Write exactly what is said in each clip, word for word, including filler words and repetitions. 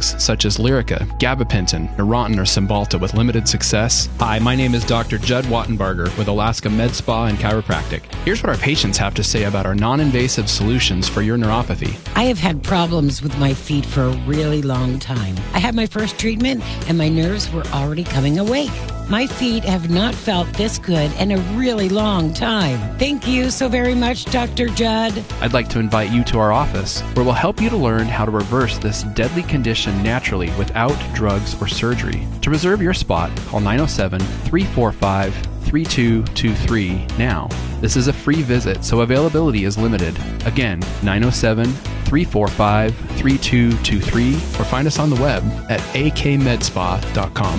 drugs such as Lyrica, gabapentin, Neurontin, or Cymbalta with limited success? Hi, my name is Doctor Judd Wattenbarger with Alaska Med Spa and Chiropractic. Here's what our patients have to say about our non-invasive solutions for your neuropathy. I have had problems with my feet for a really long time. I had my first treatment and my nerves were already coming awake. My feet have not felt this good in a really long time. Thank you so very much, Doctor Judd. I'd like to invite you to our office, where we'll help you to learn how to reverse this deadly condition naturally without drugs or surgery. To reserve your spot, call nine oh seven, three four five, three two two three now. This is a free visit, so availability is limited. Again, nine oh seven, three four five, three two two three, or find us on the web at a k med spa dot com.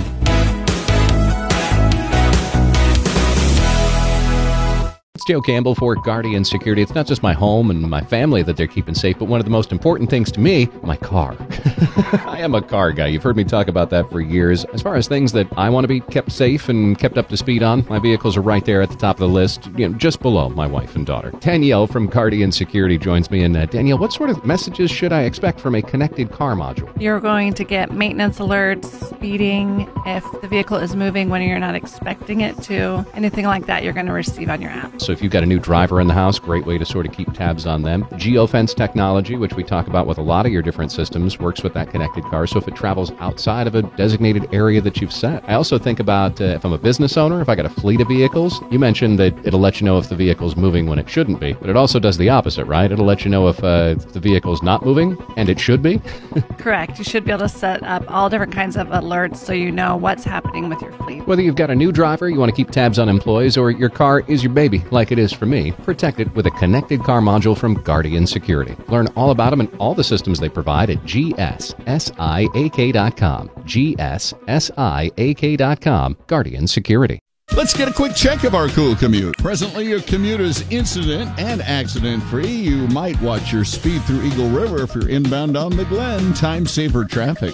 It's Joe Campbell for Guardian Security. It's not just my home and my family that they're keeping safe, but one of the most important things to me, my car. I am a car guy. You've heard me talk about that for years. As far as things that I want to be kept safe and kept up to speed on, my vehicles are right there at the top of the list, you know, just below my wife and daughter. Danielle from Guardian Security joins me. And uh, Danielle, what sort of messages should I expect from a connected car module? You're going to get maintenance alerts, speeding, if the vehicle is moving when you're not expecting it to, anything like that you're going to receive on your app. So if you've got a new driver in the house, great way to sort of keep tabs on them. Geofence technology, which we talk about with a lot of your different systems, works with that connected car. So if it travels outside of a designated area that you've set. I also think about uh, if I'm a business owner, if I got a fleet of vehicles, you mentioned that it'll let you know if the vehicle's moving when it shouldn't be. But it also does the opposite, right? It'll let you know if, uh, if the vehicle's not moving, and it should be. Correct. You should be able to set up all different kinds of alerts so you know what's happening with your fleet. Whether you've got a new driver, you want to keep tabs on employees, or your car is your baby, like it is for me, protect it with a connected car module from Guardian Security. Learn all about them and all the systems they provide at G S S I A K dot com. G S S I A K dot com. Guardian Security. Let's get a quick check of our cool commute. Presently, your commute is incident and accident-free. You might watch your speed through Eagle River if you're inbound on the Glen. Time-saver traffic.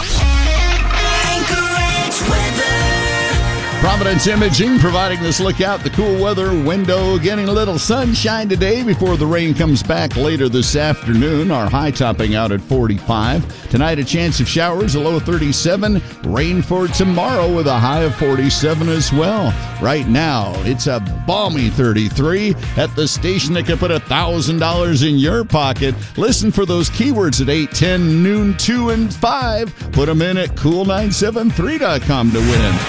Anchorage weather. Providence Imaging providing this look out the cool weather window. Getting a little sunshine today before the rain comes back later this afternoon. Our high topping out at forty-five. Tonight a chance of showers, a low of thirty-seven. Rain for tomorrow with a high of forty-seven as well. Right now it's a balmy thirty-three at the station that can put one thousand dollars in your pocket. Listen for those keywords at eight, ten, noon, two, and five. Put them in at cool nine seven three dot com to win.